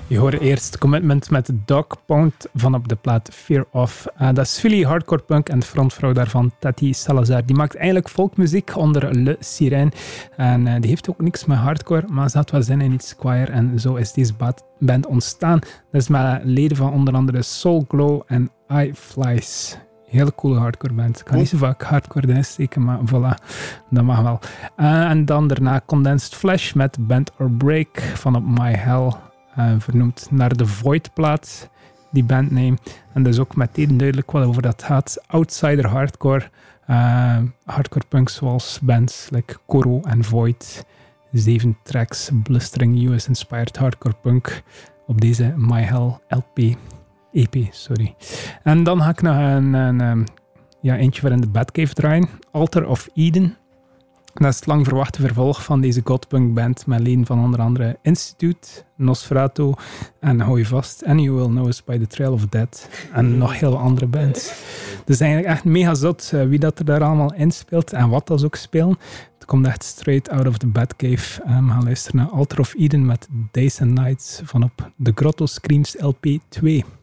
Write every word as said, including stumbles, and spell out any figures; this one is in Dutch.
Je hoorde eerst Commitment met Dog Pound van op de plaat Fear Of. Uh, dat is Philly hardcore punk en de frontvrouw daarvan, Tati Salazar. Die maakt eigenlijk folkmuziek onder Le Sirène. En uh, die heeft ook niks met hardcore, maar ze had wel zin in iets choir. En zo is deze band ontstaan. Dat is met leden van onder andere Soul Glow en Eye Flies. Hele coole hardcore band. Ik kan niet zo vaak hardcore erin steken, maar voilà, dat mag wel. Uh, en dan daarna Condensed Flesh met Bend or Break van op My Hell. Uh, vernoemd naar de Void-plaat, die bandname. En dat is ook meteen duidelijk wat over dat gaat. Outsider hardcore. Uh, hardcore punk zoals bands like Koro en Void. Zeven tracks, blustering U S-inspired hardcore punk op deze My Hell L P. E P, sorry. En dan ga ik nog een, een, een ja, eentje voor in de Batcave draaien. Altar of Eden. Dat is het lang verwachte vervolg van deze godpunk band met leden van onder andere Institute, Nosferatu en hou je vast, And You Will Know Us By The Trail of Death en nog heel andere bands. Dus eigenlijk echt mega zot uh, wie dat er daar allemaal in speelt en wat dat ook spelen. Het komt echt straight out of the Batcave. Um, we gaan luisteren naar Altar of Eden met Days and Nights van op The Grotto Screams L P twee.